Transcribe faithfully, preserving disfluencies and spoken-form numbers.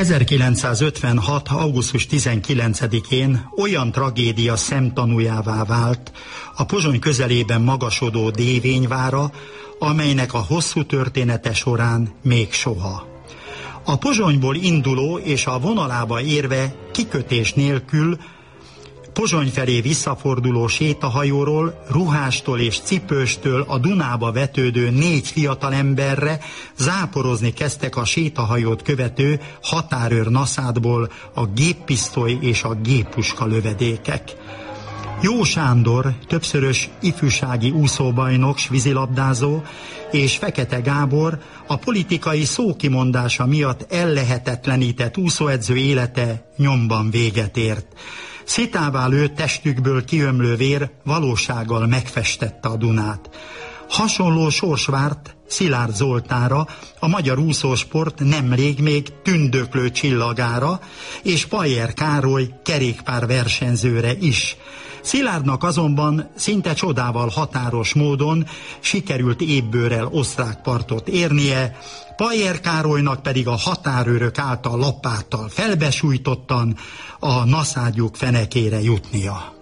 ezerkilencszázötvenhat. augusztus tizenkilencedikén olyan tragédia szemtanújává vált a Pozsony közelében magasodó Dévényvára, amelynek a hosszú története során még soha. A Pozsonyból induló és a vonalába érve kikötés nélkül Pozsony felé visszaforduló sétahajóról, ruhástól és cipőstől a Dunába vetődő négy fiatalemberre záporozni kezdtek a sétahajót követő határőr naszádból a géppisztoly és a géppuska lövedékek. Jó Sándor, többszörös ifjúsági úszóbajnok, s vízilabdázó, és Fekete Gábor a politikai szókimondása miatt ellehetetlenített úszóedző élete nyomban véget ért. Szitává lőtt testükből kiömlő vér valósággal megfestette a Dunát. Hasonló sors várt Szilárd Zoltánra, a magyar úszósport nemrég még tündöklő csillagára, és Pajer Károly kerékpár versenyzőre is. Szilárdnak azonban szinte csodával határos módon sikerült ébbőrrel osztrák partot érnie, Pajer Károlynak pedig a határőrök által lapáttal felbesújtottan a naszádjuk fenekére jutnia.